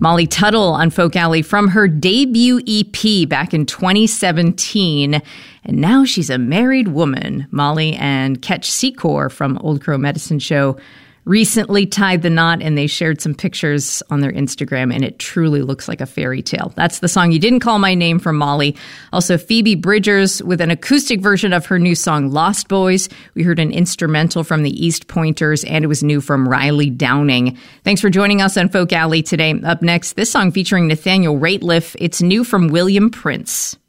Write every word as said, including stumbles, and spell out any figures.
Molly Tuttle on Folk Alley from her debut E P back in twenty seventeen. And now she's a married woman. Molly and Ketch Secor from Old Crow Medicine Show recently tied the knot, and they shared some pictures on their Instagram, and it truly looks like a fairy tale. That's the song You Didn't Call My Name from Molly. Also, Phoebe Bridgers with an acoustic version of her new song Lost Boys. We heard an instrumental from the East Pointers, and it was new from Riley Downing. Thanks for joining us on Folk Alley today. Up next, this song featuring Nathaniel Rateliff. It's new from William Prince.